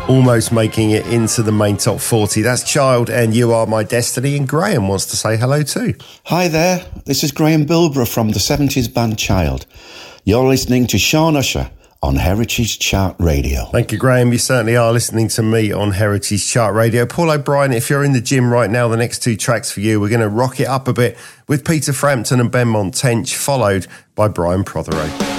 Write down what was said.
almost making it into the main top 40. That's Child and You Are My Destiny, and Graham wants to say hello too. Hi there, this is Graham Bilborough from the 70s band Child. You're listening to Sean Usher on Heritage Chart Radio. Thank you, Graham. You certainly are listening to me on Heritage Chart Radio. Paul O'Brien, if you're in the gym right now, the next two tracks for you, we're going to rock it up a bit with Peter Frampton and Ben Montench, followed by Brian Prothero.